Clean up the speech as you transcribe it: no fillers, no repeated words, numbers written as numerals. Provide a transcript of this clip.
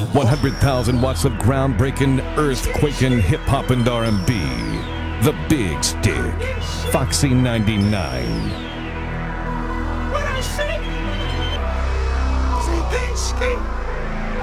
100,000 watts of groundbreaking, earthquaking hip-hop and R&B. The Big Stick. Foxy 99. What I say? Say Big Stick.